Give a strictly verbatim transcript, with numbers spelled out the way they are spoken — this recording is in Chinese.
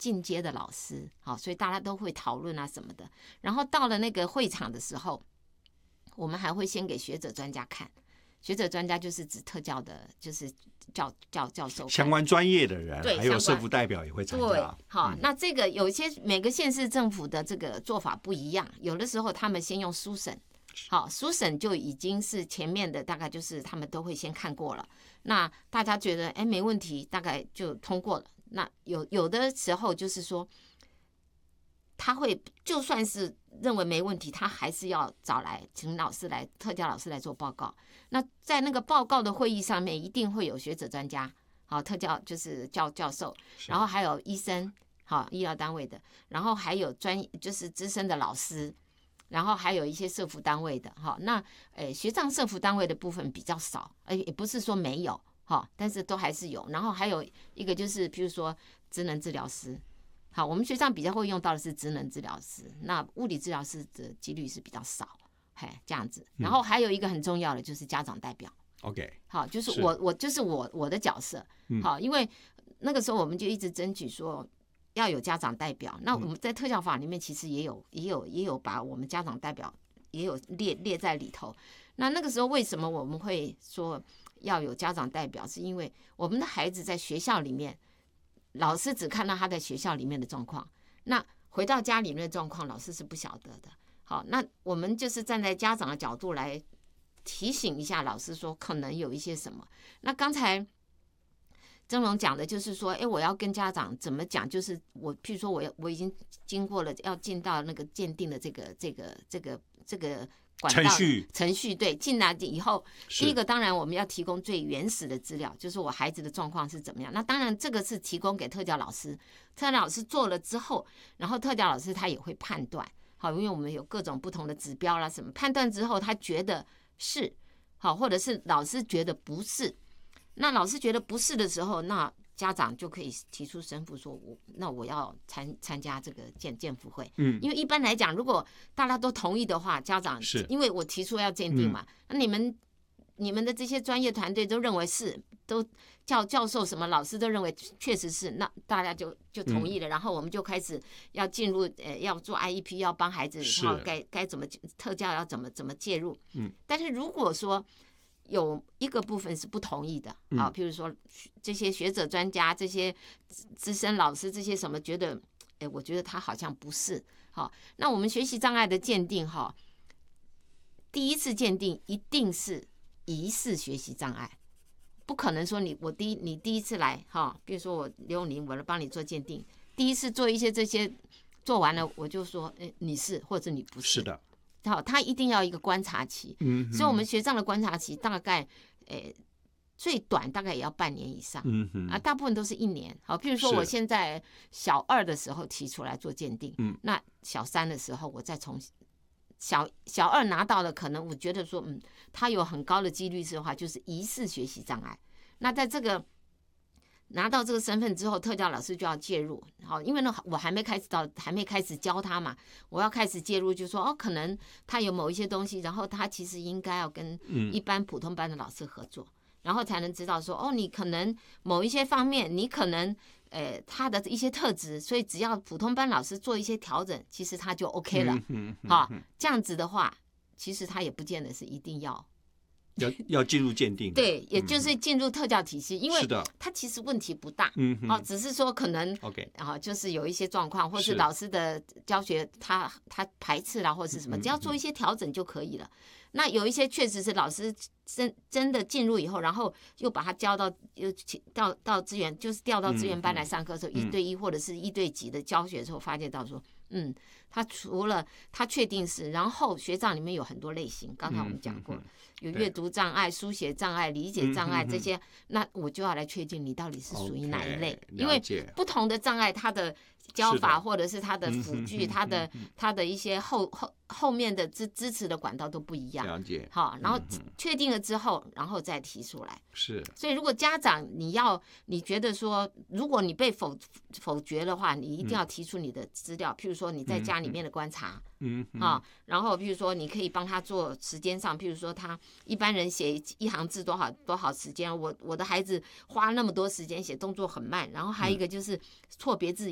进阶的老师，好，所以大家都会讨论啊什么的。然后到了那个会场的时候，我们还会先给学者专家看。学者专家就是指特教的，就是教教教授相关专业的人， 对， 还有社福代表也会参加。 对，好、嗯，那这个有一些每个县市政府的这个做法不一样，有的时候他们先用书审，好，书审就已经是前面的大概就是他们都会先看过了，那大家觉得哎没问题，大概就通过了。那有有的时候就是说，他会就算是认为没问题，他还是要找来请老师来特教老师来做报告。那在那个报告的会议上面，一定会有学者专家，好，特教就是教教授，然后还有医生，好，医疗单位的，然后还有专就是资深的老师，然后还有一些社福单位的，好，那诶学障社福单位的部分比较少，诶也不是说没有，好，但是都还是有。然后还有一个就是，比如说职能治疗师。好，我们学上比较会用到的是职能治疗师，那物理治疗师的几率是比较少，嘿，这样子。然后还有一个很重要的就是家长代表 ，OK， 好，就是我我就是我我的角色，好，因为那个时候我们就一直争取说要有家长代表。那我们在特教法里面其实也有也有也有把我们家长代表也有列列在里头。那那个时候为什么我们会说要有家长代表？是因为我们的孩子在学校里面。老师只看到他在学校里面的状况，那回到家里面的状况，老师是不晓得的。好，那我们就是站在家长的角度来提醒一下老师，说可能有一些什么。那刚才曾荣讲的就是说，哎，我要跟家长怎么讲？就是我，譬如说我我已经经过了要进到那个鉴定的这个这个这个这个。 程序程序对，进来以后，第一个当然我们要提供最原始的资料，就是我孩子的状况是怎么样。那当然这个是提供给特教老师，特教老师做了之后，然后特教老师他也会判断，好，因为我们有各种不同的指标啦，什么判断之后他觉得是好，或者是老师觉得不是。那老师觉得不是的时候，那家长就可以提出申复，说我那我要参参加这个鉴鉴复会，嗯，因为一般来讲，如果大家都同意的话，家长是因为我提出要鉴定嘛，那、嗯、你们你们的这些专业团队都认为是，都教教授什么老师都认为确实是，那大家就就同意了，嗯、然后我们就开始要进入呃要做 I E P， 要帮孩子好该该怎么特教要怎么怎么介入，嗯，但是如果说有一个部分是不同意的，啊，譬如说这些学者专家、这些资深老师、这些什么觉得，哎，我觉得他好像不是，好，那我们学习障碍的鉴定，哈，第一次鉴定一定是疑似学习障碍，不可能说你我第一你第一次来，哈，比如说我刘永林，我来帮你做鉴定，第一次做一些这些做完了，我就说，哎，你是或者你不是， 是的。 好，他一定要一个观察期，嗯，所以我们学障的观察期大概，诶，最短大概也要半年以上，嗯啊，大部分都是一年。好，譬如说我现在小二的时候提出来做鉴定，嗯，那小三的时候我再从小小二拿到了，可能我觉得说，嗯，他有很高的几率是的话，就是疑似学习障碍。那在这个拿到这个身份之后，特教老师就要介入，好，因为呢，我还没开始到，还没开始教他嘛，我要开始介入，就说哦，可能他有某一些东西，然后他其实应该要跟一般普通班的老师合作，嗯、然后才能知道说，哦，你可能某一些方面，你可能，呃，他的一些特质，所以只要普通班老师做一些调整，其实他就 OK 了，嗯嗯、好，这样子的话，其实他也不见得是一定要。 要要进入鉴定， 对，也就是进入特教体系，因为它其实问题不大，嗯，哦，只是说可能 ，OK， 啊，就是有一些状况，或是老师的教学他他排斥啦，或是什么，只要做一些调整就可以了。那有一些确实是老师真真的进入以后，然后又把他教到又到到资源，就是调到资源班来上课的时候，一对一或者是一对几的教学的时候，发现到说，嗯，他除了他确定是，然后学障里面有很多类型，刚才我们讲过。有阅读障碍、书写障碍、理解障碍这些，那我就要来确定你到底是属于哪一类，因为不同的障碍，它的教法或者是它的辅具、它的它的一些后后后面的支支持的管道都不一样。 了解。 好，然后确定了之后，然后再提出来。 是。所以如果家长你要你觉得说，如果你被否否决的话，你一定要提出你的资料，譬如说你在家里面的观察。嗯，啊，然后譬如说你可以帮他做时间上，譬如说他一般人写一行字多少多少时间，我我的孩子花那么多时间写，动作很慢，然后还有一个就是错别字